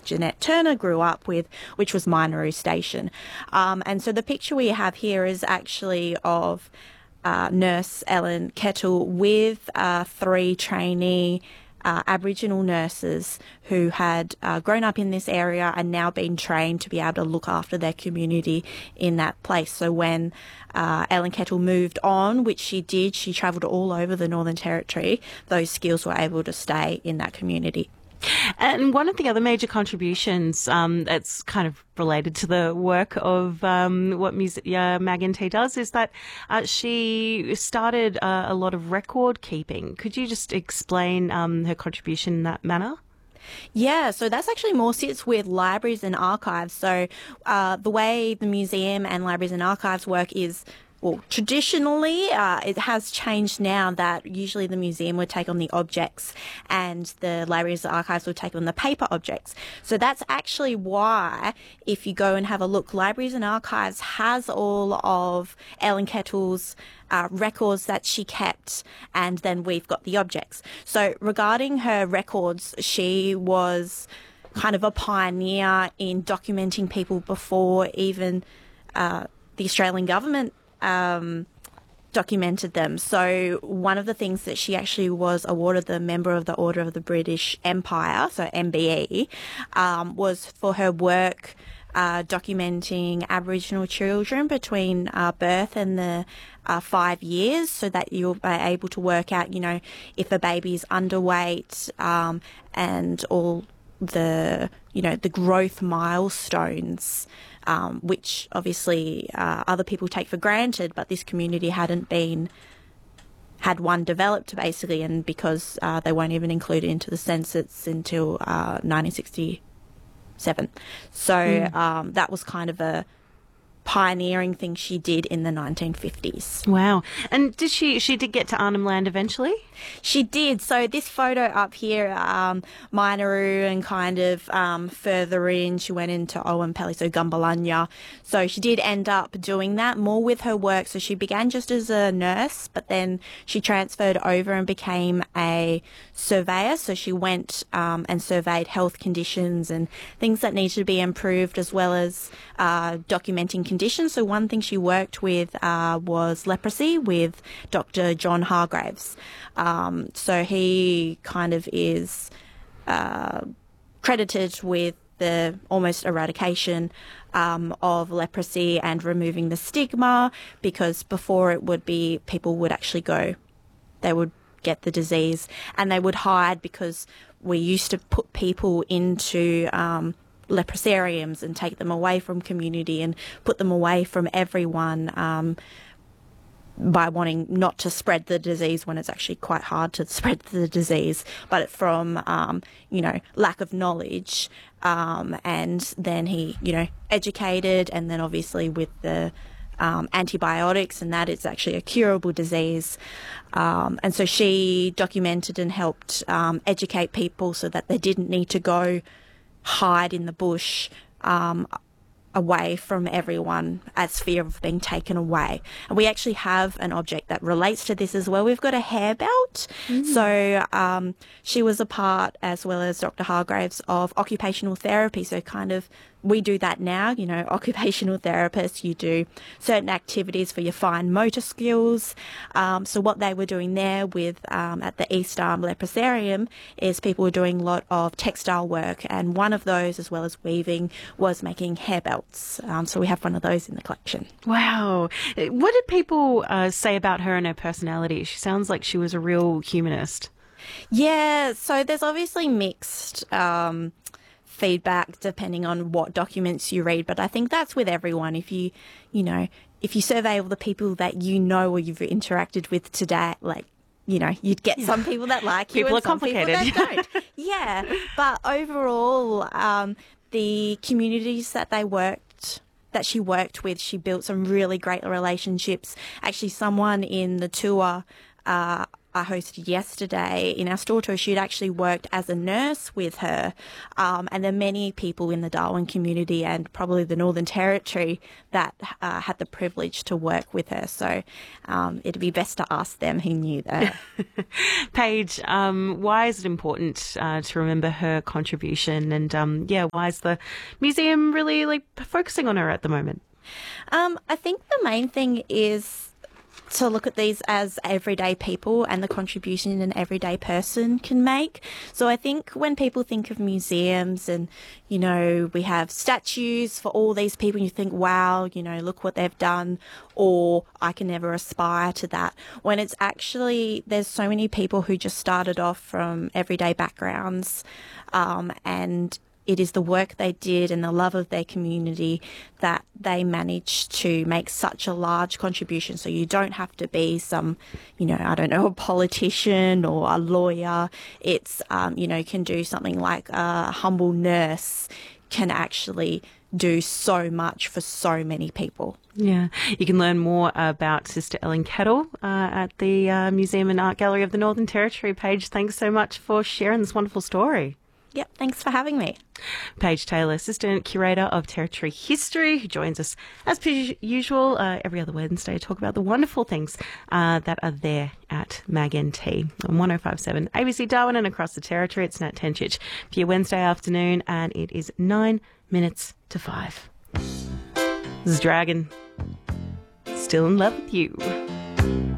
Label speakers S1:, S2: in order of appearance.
S1: Jeanette Turner grew up with, which was Minaroo Station. And so the picture we have here is actually of nurse Ellen Kettle with 3 trainee Aboriginal nurses who had grown up in this area and now been trained to be able to look after their community in that place. So when Ellen Kettle moved on, which she did, she travelled all over the Northern Territory, those skills were able to stay in that community.
S2: And one of the other major contributions that's kind of related to the work of what Megan T does is that she started a lot of record keeping. Could you just explain her contribution in that manner?
S1: Yeah, so that's actually more sits with libraries and archives. So the way the museum and libraries and archives work is, well, traditionally, it has changed now that usually the museum would take on the objects and the libraries and archives would take on the paper objects. So that's actually why, if you go and have a look, libraries and archives has all of Ellen Kettle's records that she kept, and then we've got the objects. So regarding her records, she was kind of a pioneer in documenting people before even the Australian government documented them. So one of the things that she actually was awarded the Member of the Order of the British Empire, so MBE, was for her work documenting Aboriginal children between birth and the 5 years, so that you'll be able to work out, you know, if a baby is underweight and all the, you know, the growth milestones, which obviously other people take for granted, but this community had one developed basically, and because they weren't even included into the census until 1967. So that was kind of a pioneering thing she did in the 1950s.
S2: Wow. And did she did get to Arnhem Land eventually?
S1: She did. So this photo up here, Minaroo and kind of further in, she went into Owenpelly, so Gumbalanya. So she did end up doing that more with her work. So she began just as a nurse, but then she transferred over and became a surveyor. So she went and surveyed health conditions and things that needed to be improved, as well as documenting conditions. So one thing she worked with was leprosy with Dr. John Hargraves. So he kind of is credited with the almost eradication of leprosy and removing the stigma, because before it would be people would actually go, they would get the disease and they would hide, because we used to put people into leprosariums and take them away from community and put them away from everyone by wanting not to spread the disease, when it's actually quite hard to spread the disease, but from, you know, lack of knowledge. And then he, you know, educated, and then obviously with the antibiotics and that, it's actually a curable disease. And so she documented and helped educate people so that they didn't need to go hide in the bush away from everyone as fear of being taken away. And we actually have an object that relates to this as well. We've got a hair belt. So she was a part, as well as Dr. Hargraves, of occupational therapy. So kind of, we do that now, you know, occupational therapists, you do certain activities for your fine motor skills. So what they were doing there with at the East Arm Leprosarium is people were doing a lot of textile work, and one of those, as well as weaving, was making hair belts. So we have one of those in the collection.
S2: Wow. What did people say about her and her personality? She sounds like she was a real humanist.
S1: Yeah, so there's obviously mixed feedback depending on what documents you read, but I think that's with everyone. If you survey all the people that you know or you've interacted with today, like, you know, you'd get some people that like you
S2: People
S1: and
S2: are
S1: some
S2: complicated.
S1: people that don't. Yeah, but overall, the communities that she worked with, she built some really great relationships. Actually, someone in the tour I hosted yesterday in our store tour, she'd actually worked as a nurse with her. And there are many people in the Darwin community and probably the Northern Territory that had the privilege to work with her. So it'd be best to ask them who knew that.
S2: Paige, why is it important to remember her contribution? And why is the museum really focusing on her at the moment?
S1: I think the main thing is to look at these as everyday people and the contribution an everyday person can make. So I think when people think of museums and, we have statues for all these people and you think, wow, look what they've done, or I can never aspire to that. When it's actually, there's so many people who just started off from everyday backgrounds, and it is the work they did and the love of their community that they managed to make such a large contribution. So you don't have to be some, a politician or a lawyer. It's, can do something like a humble nurse can actually do so much for so many people.
S2: Yeah. You can learn more about Sister Ellen Kettle at the Museum and Art Gallery of the Northern Territory. Paige, thanks so much for sharing this wonderful story.
S1: Yep, thanks for having me.
S2: Paige Taylor, Assistant Curator of Territory History, who joins us as per usual every other Wednesday to talk about the wonderful things that are there at MagNT on 105.7 ABC Darwin and across the Territory. It's Nat Tenchich for your Wednesday afternoon, and it is 9 minutes to 5. This is Dragon. Still in love with you.